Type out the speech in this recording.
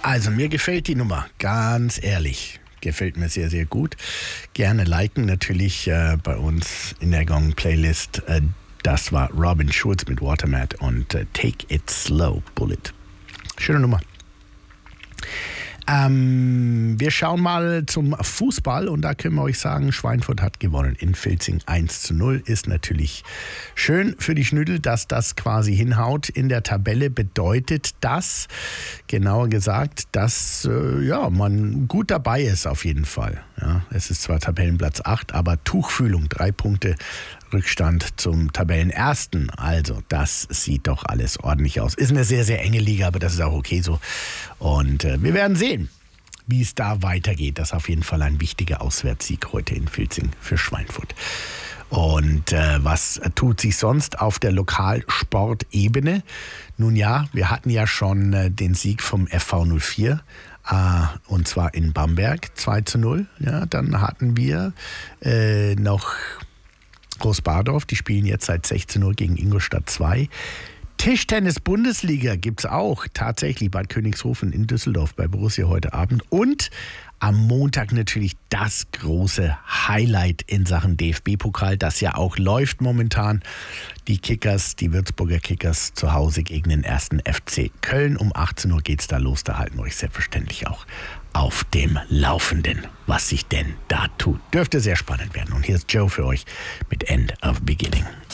Also mir gefällt die Nummer, ganz ehrlich. Gefällt mir sehr, sehr gut. Gerne liken natürlich bei uns in der Gong-Playlist. Das war Robin Schulz mit Watermat und Take It Slow, Bullet. Schöne Nummer. Wir schauen mal zum Fußball und da können wir euch sagen, Schweinfurt hat gewonnen in Filzing 1:0. Ist natürlich schön für die Schnüdel, dass das quasi hinhaut. In der Tabelle bedeutet das, genauer gesagt, dass man gut dabei ist auf jeden Fall. Ja, es ist zwar Tabellenplatz 8, aber Tuchfühlung, 3 Punkte Rückstand zum Tabellenersten. Also das sieht doch alles ordentlich aus. Ist eine sehr, sehr enge Liga, aber das ist auch okay so. Und wir werden sehen, wie es da weitergeht. Das ist auf jeden Fall ein wichtiger Auswärtssieg heute in Filzing für Schweinfurt. Und was tut sich sonst auf der Lokalsportebene? Nun ja, wir hatten ja schon den Sieg vom FV 04. Und zwar in Bamberg 2:0. Ja, dann hatten wir noch Großbadorf, die spielen jetzt seit 16 Uhr gegen Ingolstadt 2. Tischtennis-Bundesliga gibt es auch, tatsächlich Bad Königshofen in Düsseldorf bei Borussia heute Abend. Und am Montag natürlich das große Highlight in Sachen DFB-Pokal, das ja auch läuft momentan. Die Kickers, die Würzburger Kickers zu Hause gegen den 1. FC Köln. Um 18 Uhr geht es da los, da halten wir euch selbstverständlich auch auf dem Laufenden, was sich denn da tut. Dürfte sehr spannend werden. Und hier ist Joe für euch mit End of Beginning.